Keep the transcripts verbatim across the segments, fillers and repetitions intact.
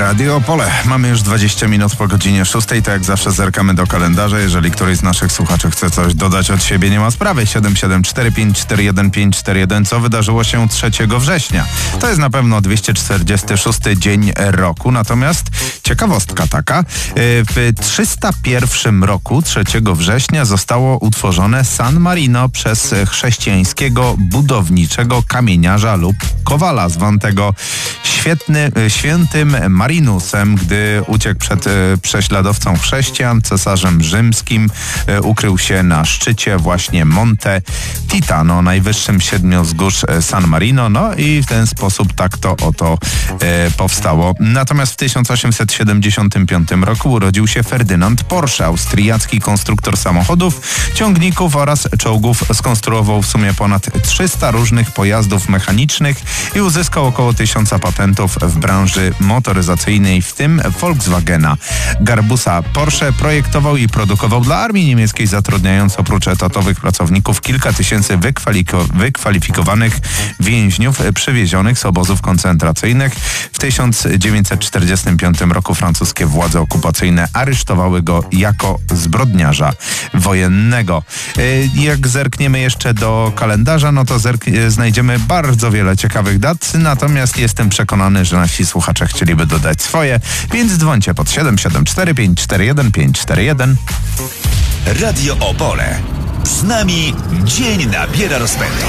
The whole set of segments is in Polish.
Radio Opole. Mamy już dwadzieścia minut po godzinie szóstej, tak jak zawsze zerkamy do kalendarza. Jeżeli któryś z naszych słuchaczy chce coś dodać od siebie, nie ma sprawy. siedem siedem cztery pięć cztery jeden pięć cztery jeden. Co wydarzyło się trzeciego września? To jest na pewno dwieście czterdziesty szósty dzień roku. Natomiast ciekawostka taka. W trzysta pierwszym roku, trzeciego września, zostało utworzone San Marino przez chrześcijańskiego budowniczego kamieniarza lub kowala, zwanego świetny, świętym Marinusem, gdy uciekł przed e, prześladowcą chrześcijan, cesarzem rzymskim, e, ukrył się na szczycie właśnie Monte Titano, najwyższym siedmiowzgórz San Marino, no i w ten sposób tak to oto e, powstało. Natomiast w tysiąc osiemset siedemdziesiątym piątym roku urodził się Ferdynand Porsche, austriacki konstruktor samochodów, ciągników oraz czołgów. Skonstruował w sumie ponad trzysta różnych pojazdów mechanicznych i uzyskał około tysiąca patentów w branży motoryzacyjnej, w tym Volkswagena. Garbusa Porsche projektował i produkował dla armii niemieckiej, zatrudniając oprócz etatowych pracowników kilka tysięcy wykwalifiko- wykwalifikowanych więźniów przywiezionych z obozów koncentracyjnych. W tysiąc dziewięćset czterdziestym piątym roku francuskie władze okupacyjne aresztowały go jako zbrodniarza wojennego. Jak zerkniemy jeszcze do kalendarza, no to zerk- znajdziemy bardzo wiele ciekawych dat, natomiast jestem przekonany, że nasi słuchacze chcieliby dodać swoje, więc dzwońcie pod siedem siedem cztery pięć cztery jeden pięć cztery jeden. Radio Opole. Z nami dzień nabiera rozpędu.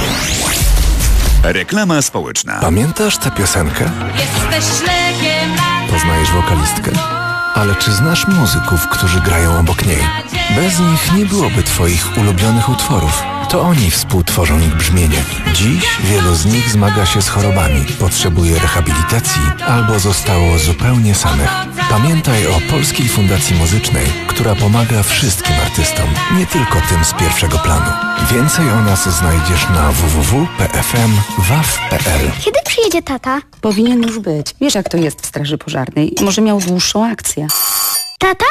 Reklama społeczna. Pamiętasz tę piosenkę? Jesteś szlekiem. Poznajesz wokalistkę? Ale czy znasz muzyków, którzy grają obok niej? Bez nich nie byłoby twoich ulubionych utworów. To oni współtworzą ich brzmienie. Dziś wielu z nich zmaga się z chorobami, potrzebuje rehabilitacji albo zostało zupełnie samych. Pamiętaj o Polskiej Fundacji Muzycznej, która pomaga wszystkim artystom, nie tylko tym z pierwszego planu. Więcej o nas znajdziesz na w w w kropka p f m waw kropka p l. Kiedy przyjedzie tata? Powinien już być. Wiesz, jak to jest w straży pożarnej. Może miał dłuższą akcję. Tata?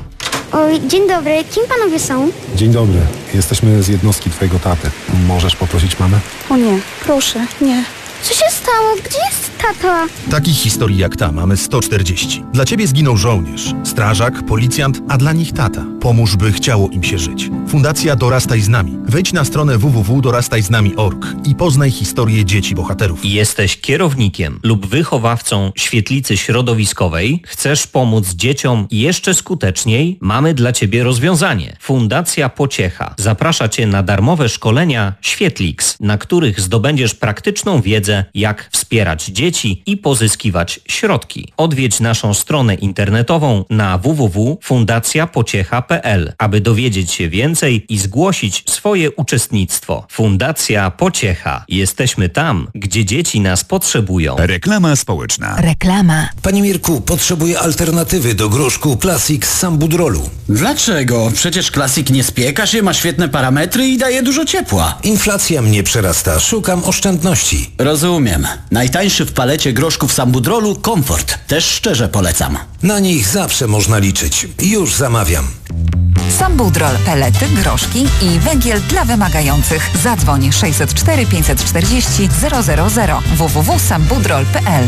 Oj, dzień dobry. Kim panowie są? Dzień dobry. Jesteśmy z jednostki twojego taty. Możesz poprosić mamę? O nie, proszę, nie. Co się stało? Gdzie jest tata? Takich historii jak ta mamy sto czterdzieści. Dla ciebie zginął żołnierz, strażak, policjant, a dla nich tata. Pomóż, by chciało im się żyć. Fundacja Dorastaj z nami. Wejdź na stronę w w w kropka dorastaj z nami kropka org i poznaj historię dzieci bohaterów. Jesteś kierownikiem lub wychowawcą świetlicy środowiskowej? Chcesz pomóc dzieciom jeszcze skuteczniej? Mamy dla ciebie rozwiązanie. Fundacja Pociecha zaprasza cię na darmowe szkolenia Świetlix, na których zdobędziesz praktyczną wiedzę, jak wspierać dzieci i pozyskiwać środki. Odwiedź naszą stronę internetową na w w w kropka fundacja pociecha kropka p l, aby dowiedzieć się więcej i zgłosić swoje uczestnictwo. Fundacja Pociecha. Jesteśmy tam, gdzie dzieci nas potrzebują. Reklama społeczna. Reklama. Panie Mirku, potrzebuję alternatywy do groszku Classic z Sambudrolu. Dlaczego? Przecież Classic nie spieka się, ma świetne parametry i daje dużo ciepła. Inflacja mnie przerasta, szukam oszczędności. Rozumiem. Najtańszy w palecie groszków Sambudrolu Komfort. Też szczerze polecam. Na nich zawsze można liczyć. Już zamawiam. Sambudrol, pelety, groszki i węgiel dla wymagających. Zadzwoń sześćset cztery pięćset czterdzieści zero zero zero w w w kropka sambudrol kropka p l.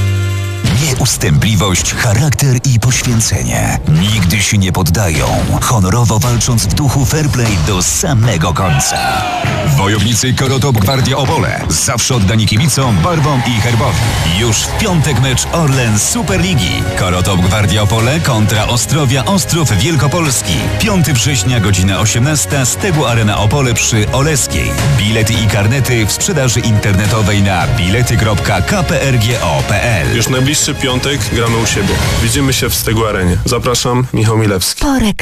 Nieustępliwość, charakter i poświęcenie. Nigdy się nie poddają, honorowo walcząc w duchu fair play do samego końca. Wojownicy Korotop Gwardia Opole. Zawsze oddani kibicom, barwom i herbowi. Już w piątek mecz Orlen Superligi. Korotop Gwardia Opole kontra Ostrowia Ostrów Wielkopolski. piątego września, godzina osiemnasta, Stegu Arena Opole przy Oleskiej. Bilety i karnety w sprzedaży internetowej na bilety kropka k p r g o kropka p l. Już najbliższy piątek gramy u siebie. Widzimy się w Stegu Arenie. Zapraszam, Michał Milewski.